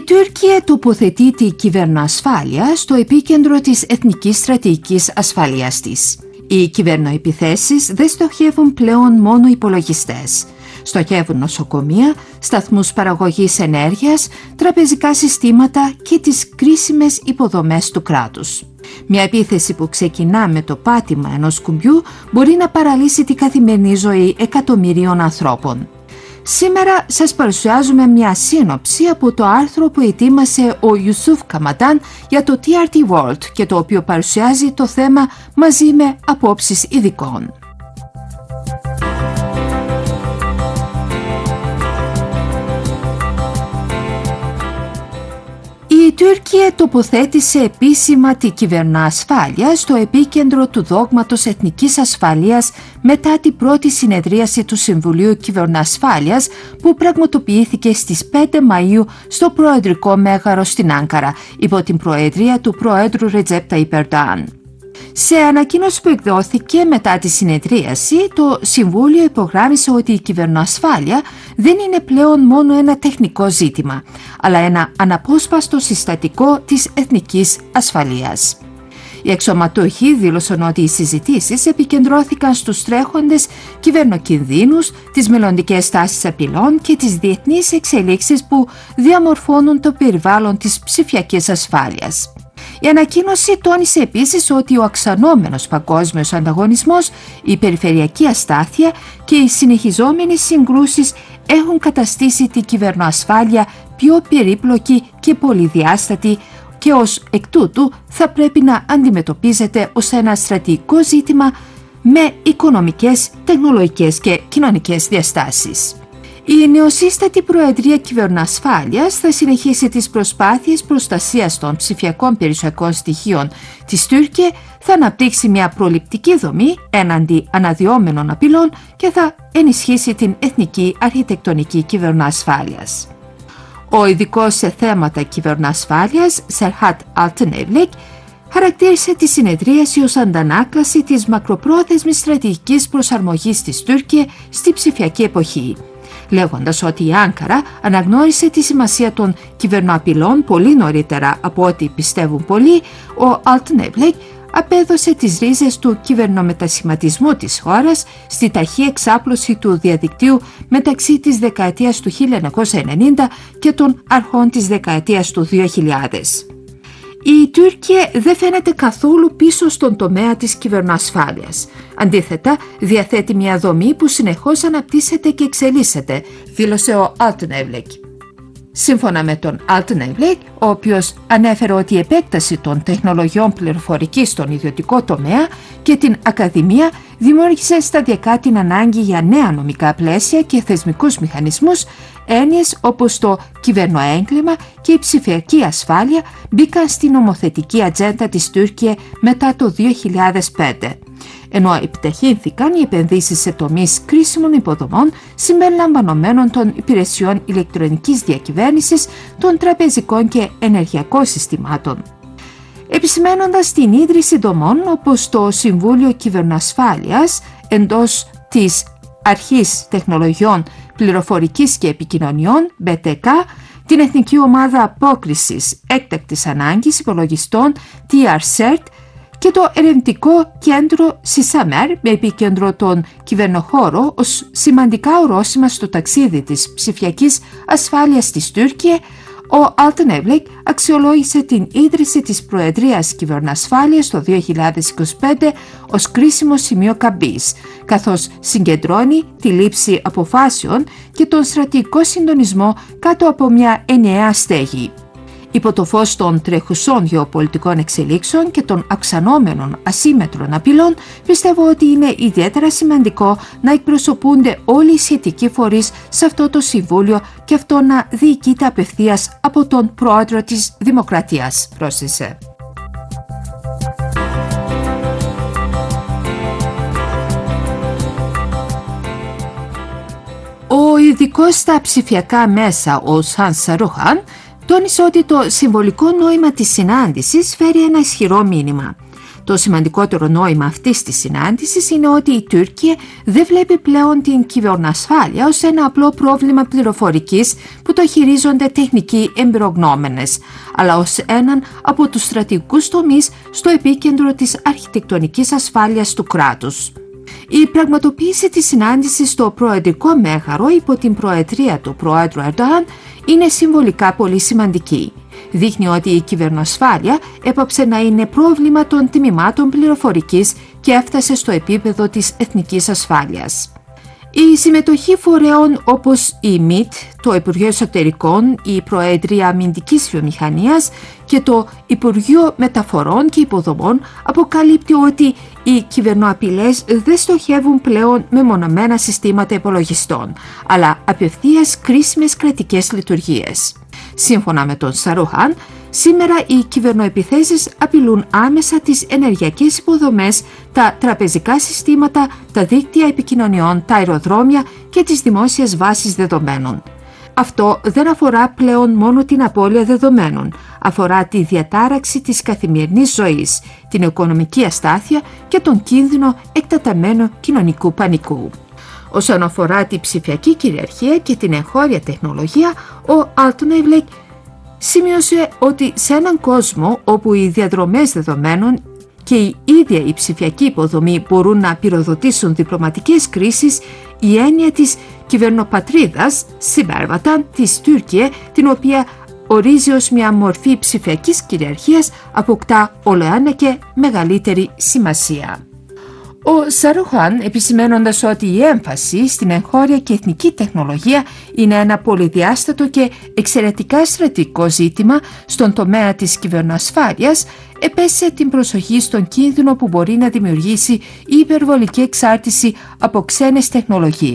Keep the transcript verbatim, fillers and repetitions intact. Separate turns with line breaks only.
Η Τουρκία τοποθετεί τη κυβερνοασφάλεια στο επίκεντρο της εθνικής στρατηγικής ασφαλείας της. Οι κυβερνοεπιθέσεις δεν στοχεύουν πλέον μόνο υπολογιστές. Στοχεύουν νοσοκομεία, σταθμούς παραγωγής ενέργειας, τραπεζικά συστήματα και τις κρίσιμες υποδομές του κράτους. Μια επίθεση που ξεκινά με το πάτημα ενός κουμπιού μπορεί να παραλύσει την καθημερινή ζωή εκατομμυρίων ανθρώπων. Σήμερα σας παρουσιάζουμε μια σύνοψη από το άρθρο που ετοίμασε ο Ιουσούφ Καμαντάν για το τι αρ τι World και το οποίο παρουσιάζει το θέμα μαζί με απόψεις ειδικών. Η Τουρκία τοποθέτησε επίσημα τη κυβερνοασφάλεια στο επίκεντρο του δόγματος εθνικής ασφαλείας μετά την πρώτη συνεδρίαση του Συμβουλίου Κυβερνοασφάλειας που πραγματοποιήθηκε στις πέντε Μαΐου στο Προεδρικό Μέγαρο στην Άνκαρα υπό την προεδρία του Προέδρου Ρετζέπ Ταϊπ Ερντοάν. Σε ανακοίνωση που εκδόθηκε μετά τη συνεδρίαση, το Συμβούλιο υπογράμμισε ότι η κυβερνοασφάλεια δεν είναι πλέον μόνο ένα τεχνικό ζήτημα, αλλά ένα αναπόσπαστο συστατικό της εθνικής ασφαλείας. Οι αξιωματούχοι δήλωσαν ότι οι συζητήσεις επικεντρώθηκαν στους τρέχοντες κυβερνοκινδύνους, τις μελλοντικές τάσεις απειλών και τις διεθνείς εξελίξεις που διαμορφώνουν το περιβάλλον της ψηφιακής ασφάλειας. Η ανακοίνωση τόνισε επίσης ότι ο αυξανόμενος παγκόσμιος ανταγωνισμός, η περιφερειακή αστάθεια και οι συνεχιζόμενες συγκρούσεις έχουν καταστήσει την κυβερνοασφάλεια πιο περίπλοκη και πολυδιάστατη και ως εκ τούτου θα πρέπει να αντιμετωπίζεται ως ένα στρατηγικό ζήτημα με οικονομικές, τεχνολογικές και κοινωνικές διαστάσεις. Η νεοσύστατη Προεδρία Κυβερνοασφάλειας θα συνεχίσει τις προσπάθειες προστασίας των ψηφιακών περιουσιακών στοιχείων της Τουρκία, θα αναπτύξει μια προληπτική δομή έναντι αναδυόμενων απειλών και θα ενισχύσει την εθνική αρχιτεκτονική κυβερνοασφάλειας. Ο ειδικός σε θέματα κυβερνοασφάλειας, Serhat Altınevlik, χαρακτήρισε τη συνεδρίαση ως αντανάκλαση της μακροπρόθεσμης στρατηγικής προσαρμογής της Τουρκία στη ψηφιακή εποχή, λέγοντας ότι η Άνκαρα αναγνώρισε τη σημασία των κυβερνοαπειλών πολύ νωρίτερα από ό,τι πιστεύουν πολλοί. Ο Altınevlik απέδωσε τις ρίζες του κυβερνομετασχηματισμού της χώρας στη ταχύ εξάπλωση του διαδικτύου μεταξύ της δεκαετίας του χίλια εννιακόσια ενενήντα και των αρχών της δεκαετίας του δύο χιλιάδες. Η Τουρκία δεν φαίνεται καθόλου πίσω στον τομέα της κυβερνοασφάλειας. Αντίθετα, διαθέτει μια δομή που συνεχώς αναπτύσσεται και εξελίσσεται, δήλωσε ο Altınevlik. Σύμφωνα με τον Altınevlik, ο οποίος ανέφερε ότι η επέκταση των τεχνολογιών πληροφορικής στον ιδιωτικό τομέα και την ακαδημία δημιούργησε σταδιακά την ανάγκη για νέα νομικά πλαίσια και θεσμικούς μηχανισμούς. Έννοιες όπως το κυβερνοέγκλημα και η ψηφιακή ασφάλεια μπήκαν στην νομοθετική ατζέντα της Τουρκία μετά το δύο χιλιάδες πέντε. Ενώ επιταχύνθηκαν οι επενδύσεις σε τομείς κρίσιμων υποδομών συμπεριλαμβανομένων των υπηρεσιών ηλεκτρονικής διακυβέρνησης, των τραπεζικών και ενεργειακών συστημάτων. Επισημένοντας την ίδρυση δομών όπως το Συμβούλιο Κυβερνοασφάλειας εντός της Αρχής Τεχνολογιών Πληροφορικής και Επικοινωνιών, μπι τι κέι, την Εθνική Ομάδα Απόκρισης Έκτακτης Ανάγκης Υπολογιστών, τι αρ σερτ, και το ερευνητικό κέντρο Σισάμερ με επίκεντρο τον κυβερνοχώρο ως σημαντικά ορόσημα στο ταξίδι της ψηφιακής ασφάλειας της Τουρκία, ο Altınevlik αξιολόγησε την ίδρυση της Προεδρίας Κυβερνοασφάλειας το δύο χιλιάδες είκοσι πέντε ως κρίσιμο σημείο καμπής, καθώς συγκεντρώνει τη λήψη αποφάσεων και τον στρατηγικό συντονισμό κάτω από μια ενιαία στέγη. Υπό το φως των τρεχουσών γεωπολιτικών εξελίξεων και των αυξανόμενων ασύμμετρων απειλών, πιστεύω ότι είναι ιδιαίτερα σημαντικό να εκπροσωπούνται όλοι οι σχετικοί φορείς σε αυτό το Συμβούλιο και αυτό να διοικείται απευθείας από τον Πρόεδρο της Δημοκρατίας, πρόσθεσε. Ο ειδικός στα ψηφιακά μέσα, ο Σαν Σαρούχαν, τόνισε ότι το συμβολικό νόημα της συνάντησης φέρει ένα ισχυρό μήνυμα. Το σημαντικότερο νόημα αυτής της συνάντησης είναι ότι η Τουρκία δεν βλέπει πλέον την κυβερνοασφάλεια ως ένα απλό πρόβλημα πληροφορικής που το χειρίζονται τεχνικοί εμπειρογνώμενες, αλλά ως έναν από τους στρατηγικούς τομείς στο επίκεντρο της αρχιτεκτονικής ασφάλειας του κράτους. Η πραγματοποίηση της συνάντησης στο Προεδρικό Μέγαρο υπό την προεδρία του Προέδρου Ερντογάν είναι συμβολικά πολύ σημαντική. Δείχνει ότι η κυβερνοασφάλεια έπαψε να είναι πρόβλημα των τμήματων πληροφορικής και έφτασε στο επίπεδο της εθνικής ασφάλειας. Η συμμετοχή φορέων όπως η ΜΙΤ, το Υπουργείο Εσωτερικών, η Προεδρία Αμυντικής Βιομηχανίας και το Υπουργείο Μεταφορών και Υποδομών αποκαλύπτει ότι οι κυβερνοαπειλές δεν στοχεύουν πλέον με μονομένα συστήματα υπολογιστών, αλλά απευθείας κρίσιμες κρατικές λειτουργίες. Σύμφωνα με τον Σαρούχαν, σήμερα οι κυβερνοεπιθέσεις απειλούν άμεσα τις ενεργειακές υποδομές, τα τραπεζικά συστήματα, τα δίκτυα επικοινωνιών, τα αεροδρόμια και τις δημόσιες βάσεις δεδομένων. Αυτό δεν αφορά πλέον μόνο την απώλεια δεδομένων, αφορά τη διατάραξη της καθημερινής ζωής, την οικονομική αστάθεια και τον κίνδυνο εκτεταμένου κοινωνικού πανικού. Όσον αφορά τη ψηφιακή κυριαρχία και την εγχώρια τεχνολογία, ο Αλτουνέιβλεκ σημείωσε ότι σε έναν κόσμο όπου οι διαδρομές δεδομένων και η ίδια η ψηφιακή υποδομή μπορούν να πυροδοτήσουν διπλωματικές κρίσεις, η έννοια της κυβερνοπατρίδας, συμπέρβατα της Τουρκία, την οποία ορίζει ως μια μορφή ψηφιακής κυριαρχίας, αποκτά ολοένα και μεγαλύτερη σημασία. Ο Σαρούχαν, επισημένοντας ότι η έμφαση στην εγχώρια και εθνική τεχνολογία είναι ένα πολυδιάστατο και εξαιρετικά στρατηγικό ζήτημα στον τομέα της κυβερνοασφάλειας, επέσε την προσοχή στον κίνδυνο που μπορεί να δημιουργήσει η υπερβολική εξάρτηση από ξένες τεχνολογίες.